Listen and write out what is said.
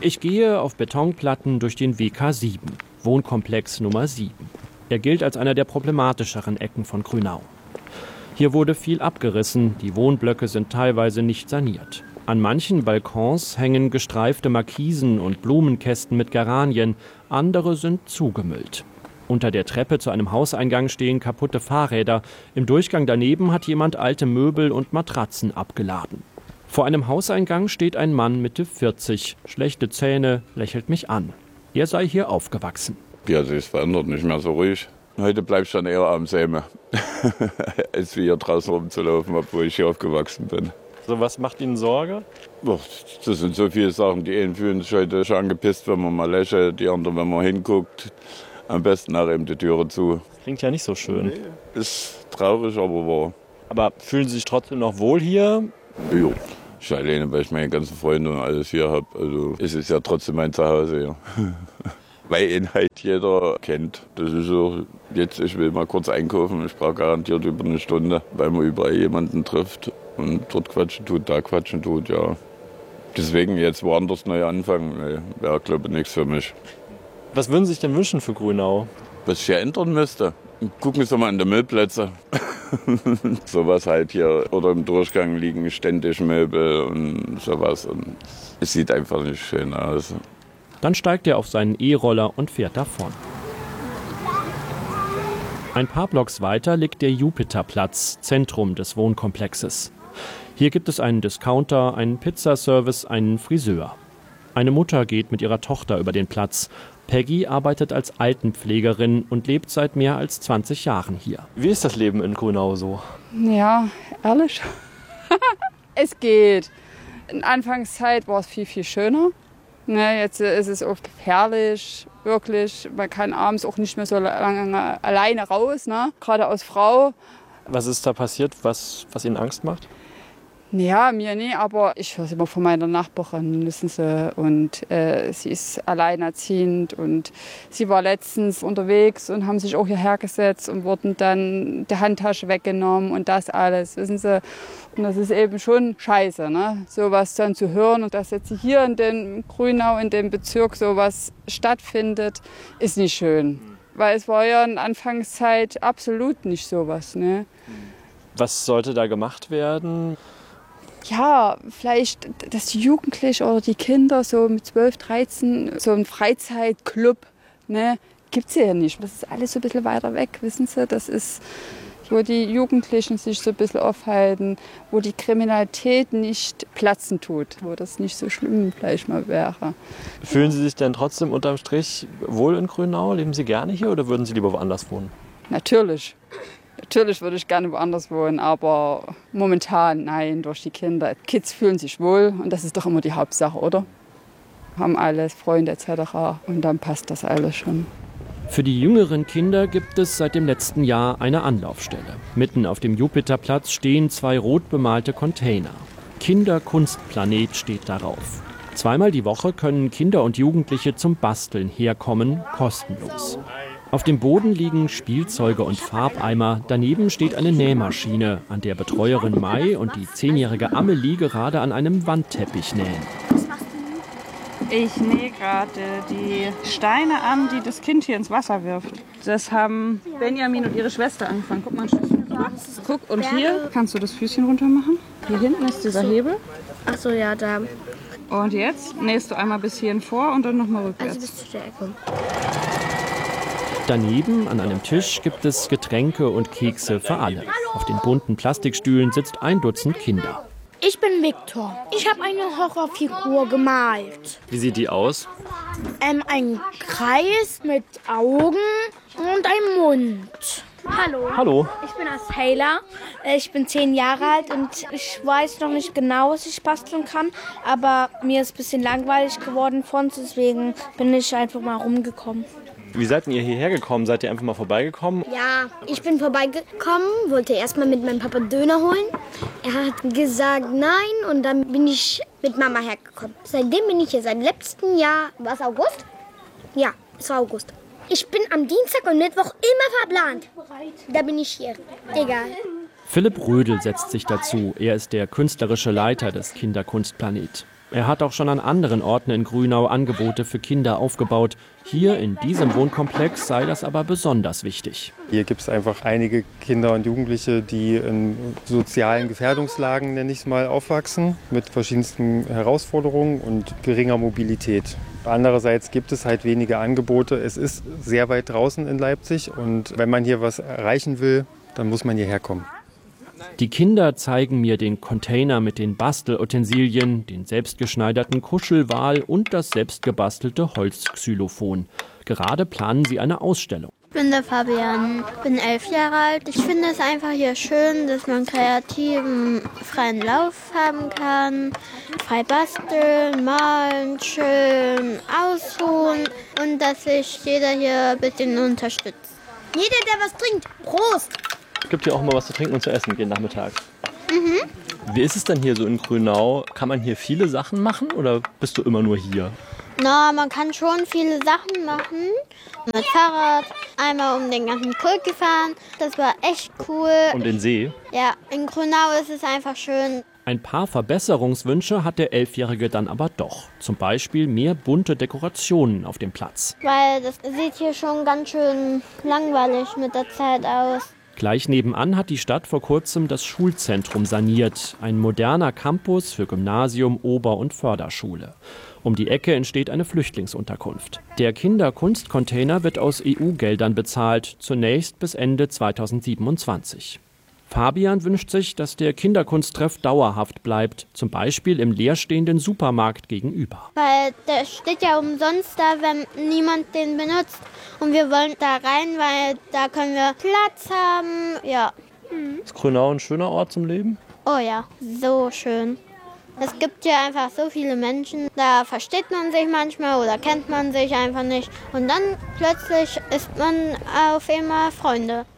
Ich gehe auf Betonplatten durch den WK 7, Wohnkomplex Nummer 7. Er gilt als einer der problematischeren Ecken von Grünau. Hier wurde viel abgerissen, die Wohnblöcke sind teilweise nicht saniert. An manchen Balkons hängen gestreifte Markisen und Blumenkästen mit Geranien, andere sind zugemüllt. Unter der Treppe zu einem Hauseingang stehen kaputte Fahrräder. Im Durchgang daneben hat jemand alte Möbel und Matratzen abgeladen. Vor einem Hauseingang steht ein Mann Mitte 40, schlechte Zähne, lächelt mich an. Er sei hier aufgewachsen. Ja, sich verändert, nicht mehr so ruhig. Heute bleib ich schon eher am Säme, als wie hier draußen rumzulaufen, obwohl ich hier aufgewachsen bin. So, was macht Ihnen Sorge? Das sind so viele Sachen. Die einen fühlen sich heute schon angepisst, wenn man mal lächelt, die anderen, wenn man hinguckt. Am besten nach eben die Türe zu. Klingt ja nicht so schön. Nee, ist traurig, aber wahr. Aber fühlen Sie sich trotzdem noch wohl hier? Ja, ich alleine, weil ich meine ganzen Freunde und alles hier habe. Also es ist ja trotzdem mein Zuhause hier. Weil ihn halt jeder kennt. Das ist so, jetzt, ich will mal kurz einkaufen, ich brauche garantiert über eine Stunde, weil man überall jemanden trifft und dort quatschen tut, da quatschen tut, ja. Deswegen jetzt woanders neu anfangen, nee, wäre, glaube ich, nichts für mich. Was würden Sie sich denn wünschen für Grünau? Was ich hier ändern müsste? Gucken Sie mal an die Müllplätze. Sowas halt hier. Oder im Durchgang liegen ständig Möbel und sowas. Und es sieht einfach nicht schön aus. Dann steigt er auf seinen E-Roller und fährt davon. Ein paar Blocks weiter liegt der Jupiterplatz, Zentrum des Wohnkomplexes. Hier gibt es einen Discounter, einen Pizzaservice, einen Friseur. Eine Mutter geht mit ihrer Tochter über den Platz. Peggy arbeitet als Altenpflegerin und lebt seit mehr als 20 Jahren hier. Wie ist das Leben in Grünau so? Ja, ehrlich. Es geht. In Anfangszeit war es viel, viel schöner. Ne, jetzt ist es auch herrlich, wirklich. Man kann abends auch nicht mehr so lange alleine raus, ne? Gerade als Frau. Was ist da passiert, was Ihnen Angst macht? Ja, mir nicht, aber ich höre es immer von meiner Nachbarin, wissen Sie. Und sie ist alleinerziehend und sie war letztens unterwegs und haben sich auch hierher gesetzt und wurden dann die Handtasche weggenommen und das alles, wissen Sie. Und das ist eben schon scheiße, ne? Sowas dann zu hören und dass jetzt hier in den Grünau, in dem Bezirk sowas stattfindet, ist nicht schön. Weil es war ja in Anfangszeit absolut nicht sowas, ne? Was sollte da gemacht werden? Ja, vielleicht, dass die Jugendlichen oder die Kinder so mit 12, 13, so einen Freizeitclub, ne, gibt es ja nicht. Das ist alles so ein bisschen weiter weg, wissen Sie. Das ist, wo die Jugendlichen sich so ein bisschen aufhalten, wo die Kriminalität nicht platzen tut, wo das nicht so schlimm vielleicht mal wäre. Fühlen Sie sich denn trotzdem unterm Strich wohl in Grünau? Leben Sie gerne hier oder würden Sie lieber woanders wohnen? Natürlich. Natürlich würde ich gerne woanders wohnen, aber momentan nein, durch die Kinder. Kids fühlen sich wohl und das ist doch immer die Hauptsache, oder? Haben alles, Freunde etc. und dann passt das alles schon. Für die jüngeren Kinder gibt es seit dem letzten Jahr eine Anlaufstelle. Mitten auf dem Jupiterplatz stehen 2 rot bemalte Container. Kinderkunstplanet steht darauf. Zweimal die Woche können Kinder und Jugendliche zum Basteln herkommen, kostenlos. Auf dem Boden liegen Spielzeuge und Farbeimer. Daneben steht eine Nähmaschine, an der Betreuerin Mai und die 10-jährige Amelie gerade an einem Wandteppich nähen. Ich nähe gerade die Steine an, die das Kind hier ins Wasser wirft. Das haben Benjamin und ihre Schwester angefangen. Guck mal ein Stückchen rüber. Guck, und hier kannst du das Füßchen runter machen. Hier hinten ist dieser Hebel. Ach so, ja, da. Und jetzt nähst du einmal bis hierhin vor und dann nochmal rückwärts. Also bis zu der Ecke. Daneben an einem Tisch gibt es Getränke und Kekse für alle. Auf den bunten Plastikstühlen sitzt ein Dutzend Kinder. Ich bin Viktor. Ich habe eine Horrorfigur gemalt. Wie sieht die aus? Ein Kreis mit Augen und einem Mund. Hallo. Hallo. Ich bin Asayla. Ich bin 10 Jahre alt und ich weiß noch nicht genau, was ich basteln kann. Aber mir ist ein bisschen langweilig geworden von uns, deswegen bin ich einfach mal rumgekommen. Wie seid ihr hierher gekommen? Seid ihr einfach mal vorbeigekommen? Ja, ich bin vorbeigekommen, wollte erstmal mit meinem Papa Döner holen. Er hat gesagt nein und dann bin ich mit Mama hergekommen. Seitdem bin ich hier, seit letztem Jahr. War es August? Ja, es war August. Ich bin am Dienstag und Mittwoch immer verplant. Da bin ich hier. Egal. Philipp Rödel setzt sich dazu. Er ist der künstlerische Leiter des Kinderkunstplanet. Er hat auch schon an anderen Orten in Grünau Angebote für Kinder aufgebaut. Hier in diesem Wohnkomplex sei das aber besonders wichtig. Hier gibt es einfach einige Kinder und Jugendliche, die in sozialen Gefährdungslagen, nenne ich es mal, aufwachsen, mit verschiedensten Herausforderungen und geringer Mobilität. Andererseits gibt es halt wenige Angebote. Es ist sehr weit draußen in Leipzig und wenn man hier was erreichen will, dann muss man hierher kommen. Die Kinder zeigen mir den Container mit den Bastelutensilien, den selbstgeschneiderten Kuschelwal und das selbstgebastelte Holzxylophon. Gerade planen sie eine Ausstellung. Ich bin der Fabian, bin 11 Jahre alt. Ich finde es einfach hier schön, dass man kreativen, freien Lauf haben kann. Frei basteln, malen, schön ausruhen und dass sich jeder hier ein bisschen unterstützt. Jeder, der was trinkt, Prost! Es gibt hier auch mal was zu trinken und zu essen jeden Nachmittag. Wie ist es denn hier so in Grünau? Kann man hier viele Sachen machen oder bist du immer nur hier? Na, man kann schon viele Sachen machen. Mit Fahrrad, einmal um den ganzen Kulk gefahren. Das war echt cool. Und den See? Ja, in Grünau ist es einfach schön. Ein paar Verbesserungswünsche hat der 11-Jährige dann aber doch. Zum Beispiel mehr bunte Dekorationen auf dem Platz. Weil das sieht hier schon ganz schön langweilig mit der Zeit aus. Gleich nebenan hat die Stadt vor kurzem das Schulzentrum saniert. Ein moderner Campus für Gymnasium, Ober- und Förderschule. Um die Ecke entsteht eine Flüchtlingsunterkunft. Der Kinderkunstcontainer wird aus EU-Geldern bezahlt, zunächst bis Ende 2027. Fabian wünscht sich, dass der Kinderkunsttreff dauerhaft bleibt, zum Beispiel im leerstehenden Supermarkt gegenüber. Weil der steht ja umsonst da, wenn niemand den benutzt. Und wir wollen da rein, weil da können wir Platz haben. Ja. Ist Grünau ein schöner Ort zum Leben? Oh ja, so schön. Es gibt ja einfach so viele Menschen, da versteht man sich manchmal oder kennt man sich einfach nicht. Und dann plötzlich ist man auf einmal Freunde.